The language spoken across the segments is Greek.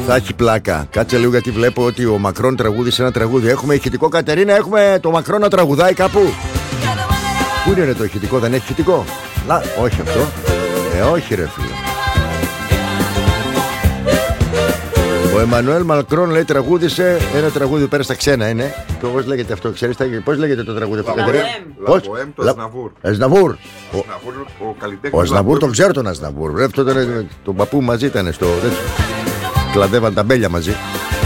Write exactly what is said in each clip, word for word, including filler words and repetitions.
Θα έχει πλάκα. Κάτσε λίγο γιατί βλέπω ότι ο Μακρόν τραγούδισε ένα τραγούδι. Έχουμε ηχητικό, Κατερίνα, έχουμε το Μακρόν να τραγουδάει κάπου. Πού είναι ρε, το ηχητικό, δεν έχει ηχητικό? Λα, όχι αυτό. Ε, όχι ρε φίλε. Ο Εμμανουέλ Μακρόν λέει τραγούδισε ένα τραγούδι πέρα στα ξένα είναι. Πώς λέγεται αυτό, ξέρεις, πώς λέγεται το τραγούδι αυτό? Πώς? Το Ασναβούρ. Ασναβούρ. Ο Ασναβούρ τον ξέρω τον Ασναβούρ. Αυτό ήταν, τον παππού μαζί ήταν στο... Κλαδεύαν τα μπέλια μαζί.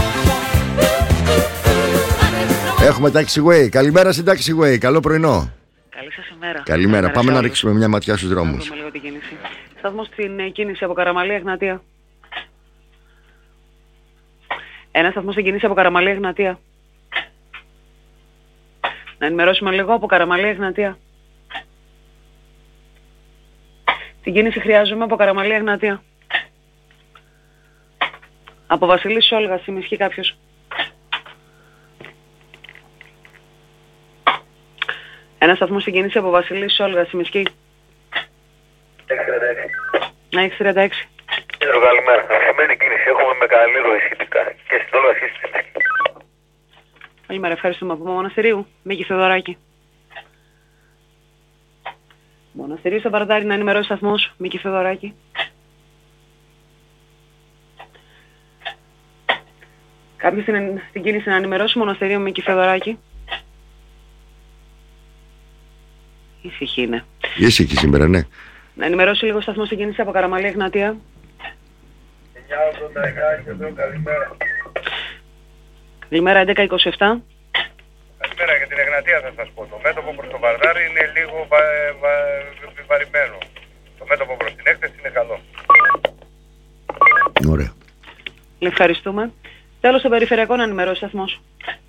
Έχουμε taxiway. Καλημέρα στην taxiway. Καλό πρωινό. Καλή σας ημέρα. Καλημέρα. Πάμε να ρίξουμε μια ματιά στους δρόμους. Σταθμός στην κίνηση από Καραμαλή Εγνατία. Ένα σταθμό στην κίνηση από Καραμαλή Εγνατία. Να ενημερώσουμε λίγο από Καραμαλή Εγνατία. Την κίνηση χρειάζομαι από Καραμαλή Εγνατία. Από Βασιλής Σόλγας, συμμισχύει κάποιος? Ένα σταθμό στην κίνηση από Βασιλής Σόλγας, συμμισχύει? Ναι, έξι τριάντα έξι. Καλημέρα. Αυξημένη κίνηση έχουμε με καλή ροή σχετικά και στην Όλγα και στην Τέκη. Καλημέρα, ευχαριστούμε. Από Μοναστηρίου, Μίκη Θεοδωράκη. Μοναστηρίου στο Βαρδάρι, να ενημερώσει σταθμός, Μίκη Θεοδωράκη. Κάποιος στην, στην κίνηση να ενημερώσει Μοναστηρίου, Μίκη Θεοδωράκη. Ήσυχη είναι. Ήσυχη σήμερα, ναι. Να ενημερώσει λίγο σταθμό στην κίνηση από Καραμαλή Εγνατία. Καλημέρα. Καλημέρα, έντεκα είκοσι επτά. Καλημέρα, για την Εγνατία θα σας πω. Το μέτωπο προς το Βαρδάρι είναι λίγο βα, βα, βαρημένο. Το μέτωπο προς την έκθεση είναι καλό. Ωραία. Ευχαριστούμε. Τέλος, στο περιφερειακό να ενημερώσει σταθμός.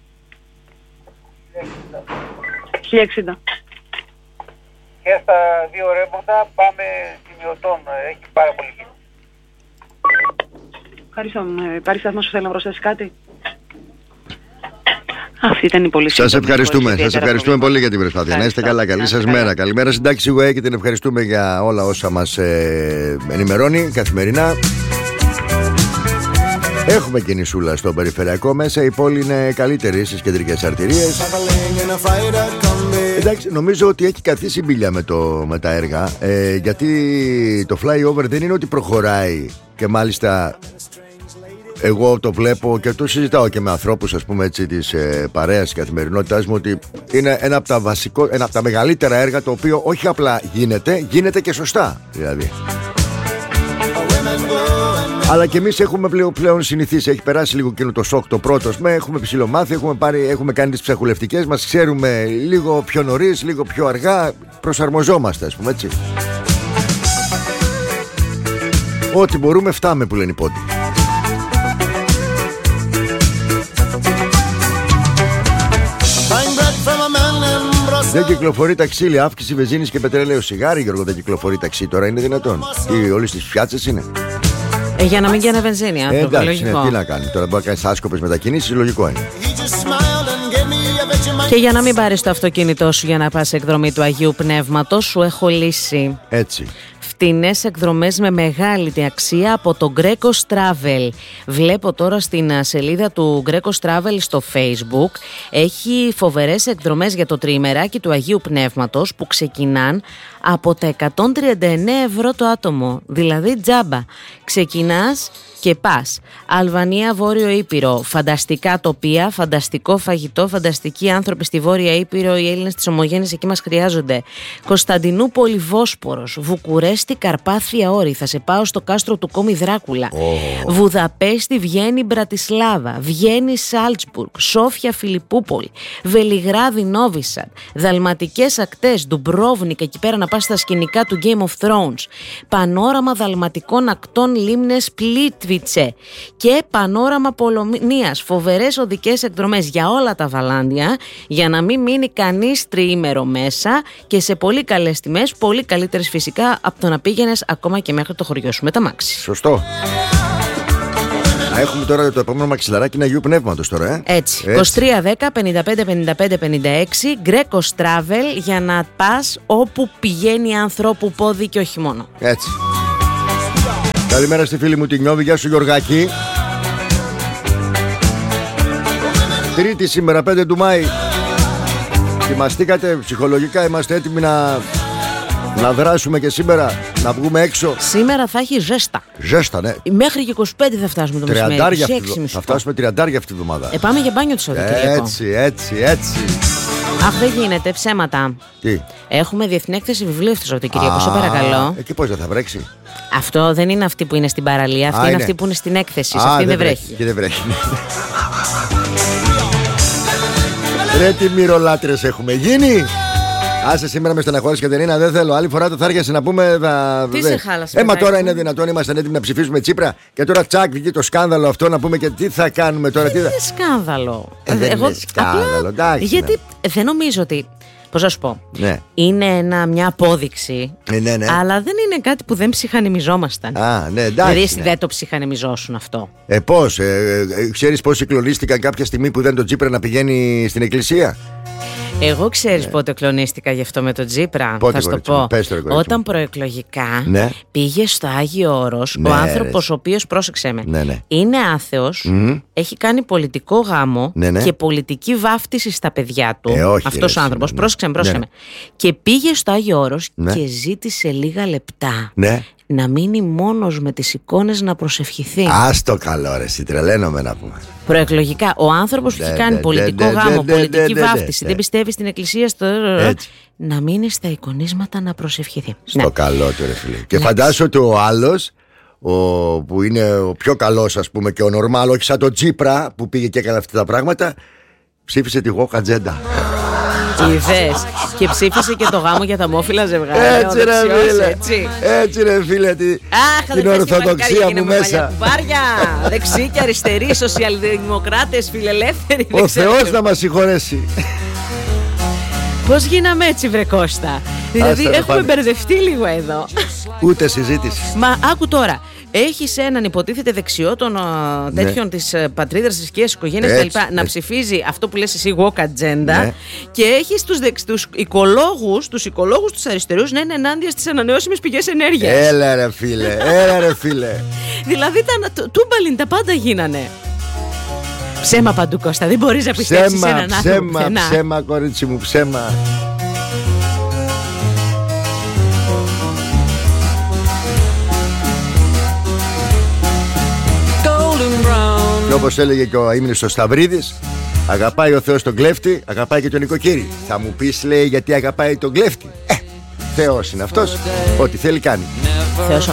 χίλια εξήντα. Και στα δύο ρεύματα πάμε σημειωτών. Έχει πάρα πολύ κίνηση. Ευχαριστώ. Υπάρχει σταθμός που θέλει να προσθέσει κάτι? Αυτή ήταν η πολύ Σας ευχαριστούμε. Σας ευχαριστούμε πολύ για την προσπάθεια. Να είστε καλά. Καλή σας μέρα. Καλημέρα στην taxiway και την ευχαριστούμε για όλα όσα μας ε, ενημερώνει καθημερινά. Έχουμε κινησούλα στο περιφερειακό μέσα. Η πόλη είναι καλύτερη στις κεντρικές αρτηρίες. Εντάξει, νομίζω ότι έχει καθίσει μπίλια με, το, με τα έργα ε, γιατί το flyover δεν είναι ότι προχωράει και μάλιστα εγώ το βλέπω και το συζητάω και με ανθρώπους, ας πούμε έτσι, της ε, παρέας της καθημερινότητας μου, ότι είναι ένα από τα βασικό, ένα από τα μεγαλύτερα έργα το οποίο όχι απλά γίνεται, γίνεται και σωστά δηλαδή. Αλλά και εμείς έχουμε πλέον, πλέον συνηθίσει, έχει περάσει λίγο εκείνο το σοκ το πρώτο. Με έχουμε ψιλομάθει, έχουμε, πάρει, έχουμε κάνει τις ψαχουλευτικές μας, ξέρουμε λίγο πιο νωρίς, λίγο πιο αργά, προσαρμοζόμαστε, ας πούμε έτσι. Ό,τι μπορούμε φτάμε που λένε οι πόντοι. Δεν κυκλοφορεί ταξί, αύξηση βενζίνης και πετρελαίου. Σιγάρι, Γιώργο, δεν κυκλοφορεί ταξί τώρα, είναι δυνατόν? Τι, όλες τις πιάτσες είναι? Ε, για να μην καίνε βενζίνη, αυτό. Ε, εντάξει, λογικό. Ναι, τι να κάνει τώρα, μπορεί να κάνεις άσκοπες μετακινήσεις, λογικό είναι. Και για να μην πάρεις το αυτοκίνητό σου για να πας εκδρομή του Αγίου Πνεύματος, σου έχω λύσει. Έτσι. Φτηνές εκδρομές με μεγάλη αξία από το Greco Travel. Βλέπω τώρα στην σελίδα του Greco Travel στο Facebook. Έχει φοβερές εκδρομές για το τριημεράκι του Αγίου Πνεύματος που ξεκινάν από τα εκατόν τριάντα εννέα ευρώ το άτομο. Δηλαδή τζάμπα. Ξεκινάς και πας. Αλβανία, Βόρειο Ήπειρο. Φανταστικά τοπία, φανταστικό φαγητό, φανταστικοί άνθρωποι στη Βόρεια Ήπειρο. Οι Έλληνες της Ομογένειας εκεί μας χρειάζονται. Κωνσταντινούπολη, Βόσπορος. Βουκουρέστη, Καρπάθια, Όρη. Θα σε πάω στο κάστρο του Κόμι Δράκουλα. Oh. Βουδαπέστη, Βιέννη, Μπρατισλάβα. Βιέννη, Σάλτσμπουργκ. Σόφια, Φιλιππούπολη. Βελιγράδι, Νόβισαντ. Δαλματικές ακτές, Ντουμπρόβνικ, εκεί πέρα να πας στα σκηνικά του Game of Thrones. Πανόραμα δαλματικών ακτών, λίμνες, Πλίτβιτσε. Και πανόραμα Πολωνίας. Φοβερές οδικές εκδρομές για όλα τα βαλάντια, για να μην μείνει κανείς τριήμερο μέσα και σε πολύ καλές τιμές, πολύ καλύτερες φυσικά από το να πήγαινες ακόμα και μέχρι το χωριό σου με τα μάξι. Σωστό. Έχουμε τώρα το επόμενο μαξιλαράκι είναι Αγίου Πνεύματος τώρα, ε. Έτσι. είκοσι τρία δέκα πενήντα πέντε πενήντα πέντε πενήντα έξι Greco Travel για να πας όπου πηγαίνει ανθρώπου πόδι και όχι μόνο. Έτσι. Καλημέρα στη φίλη μου την Νιώβη. Γεια σου Γιωργάκη. Τρίτη σήμερα, πέντε του Μάη. Ετοιμαστήκατε ψυχολογικά, είμαστε έτοιμοι να, να δράσουμε και σήμερα, να βγούμε έξω. Σήμερα θα έχει ζέστα. Ζέστα, ναι. Μέχρι και είκοσι πέντε θα φτάσουμε το μεσημέρι. Θα φτάσουμε τριαντάρια αυτή τη βδομάδα. Ε, πάμε για μπάνιο το Σαββατοκύριακο. Έτσι, έτσι, έτσι. Αχ, δεν γίνεται, ψέματα. Τι? Έχουμε διεθνή έκθεση βιβλίου αυτό το Σαββατοκύριακο, σε παρακαλώ. Εκεί πώς δεν θα βρέξει? Αυτό δεν είναι αυτή που είναι στην παραλία, αυτή Α, είναι, είναι αυτή που είναι στην έκθεση. Α, σε αυτή δεν, δεν βρέχει. Και δεν βρέχει. Ρε τι μυρολάτρες έχουμε γίνει. Άσε σήμερα με στεναχώρηση, Κατερίνα, δεν θέλω. Άλλη φορά το θα έρχεσαι να πούμε. Θα... Τι σε χάλασε? Έμα τώρα είναι δυνατόν, ήμασταν έτοιμοι να ψηφίσουμε Τσίπρα και τώρα τσακ βγήκε το σκάνδαλο αυτό να πούμε και τι θα κάνουμε τώρα. Δεν τι θα... είναι σκάνδαλο. Ε, δεν Εγώ, είναι σκάνδαλο, απλά, εντάξει. γιατί ναι. δεν νομίζω ότι. Πώς να σου πω. Ναι. Είναι ένα, μια απόδειξη. Ε, ναι, ναι. Αλλά δεν είναι κάτι που δεν ψυχανεμιζόμασταν. Α, ναι, εντάξει. Δηλαδή ναι. δεν το ψυχανεμιζόσουν αυτό. Ε, πώς, ε, ε, ξέρεις πώς συγκλονίστηκαν κάποια στιγμή που δεν τον Τσίπρα να πηγαίνει στην εκκλησία? Εγώ ξέρεις ναι. πότε κλονίστηκα γι' αυτό με τον Τσίπρα. Πότε, θα σου το πω. Πες το, Όταν προεκλογικά ναι. πήγε στο Άγιο Όρος, ναι, ο άνθρωπος ο οποίος, πρόσεξε με, ναι, ναι. είναι άθεος, mm. έχει κάνει πολιτικό γάμο ναι, ναι. και πολιτική βάφτιση στα παιδιά του. Ε, όχι, αυτός ο άνθρωπος, ναι, πρόσεξε με, πρόσεξε ναι. με. Και πήγε στο Άγιο Όρος ναι. και ζήτησε λίγα λεπτά. Ναι. Να μείνει μόνος με τις εικόνες να προσευχηθεί. Ας το καλό ρε, συντρελαίνομαι να πούμε. Προεκλογικά, ο άνθρωπος που έχει κάνει πολιτικό γάμο, πολιτική βάφτιση, δεν πιστεύει στην εκκλησία, στο... να μείνει στα εικονίσματα να προσευχηθεί. Στο καλό του ρε φίλε. Και φαντάσου ότι ο άλλος, ο, που είναι ο πιο καλός ας πούμε και ο νορμάλ, όχι σαν τον Τσίπρα που πήγε και έκανε αυτά τα πράγματα, ψήφισε τη Γόκ Ατζέντα. Είδες. Και ψήφισε και το γάμο για τα μόφυλα ζευγάρια. Έτσι ρε φίλε. Έτσι, έτσι ρε φίλε. Τη, Αχ, την ορθοδοξία μου μέσα. Κουμπάρια, δεξί και αριστεροί, σοσιαλδημοκράτες, φιλελεύθεροι. Ο Θεός να μας συγχωρέσει. Πώς γίναμε έτσι βρε Κώστα? Δηλαδή Άστα, έχουμε μπερδευτεί λίγο εδώ. Ούτε συζήτηση. Μα άκου τώρα. Έχεις έναν υποτίθεται δεξιό των uh, τέτοιων ναι. της uh, πατρίδας, της οικίας, οικογένειας κτλ. Να ψηφίζει αυτό που λες εσύ woke agenda ναι. και έχεις τους, δεξ, τους οικολόγους, τους οικολόγους τους αριστερούς να είναι ενάντια στις ανανεώσιμες πηγές ενέργειας. Έλα ρε φίλε, έλα ρε φίλε. Δηλαδή τα τούμπαλιν τα πάντα γίνανε. Ψέμα παντού Κώστα, δεν μπορείς να πιστέψεις έναν άνθρωπο ψέμα, πουθενά. ψέμα κορίτσι μου, ψέμα. Και όπως έλεγε και ο αείμνηστος Σταυρίδης, αγαπάει ο Θεός τον κλέφτη, αγαπάει και τον νοικοκύρη. Θα μου πεις λέει γιατί αγαπάει τον κλέφτη? Ε, Θεός είναι αυτός, ό,τι θέλει κάνει. Θεός